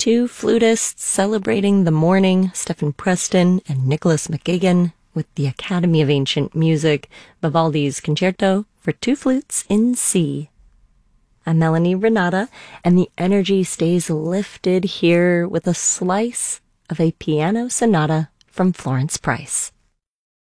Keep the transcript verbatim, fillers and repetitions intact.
Two flutists celebrating the morning, Stephen Preston and Nicholas McGigan, with the Academy of Ancient Music, Vivaldi's Concerto for Two Flutes in C. I'm Melanie Renata, and the energy stays lifted here with a slice of a piano sonata from Florence Price.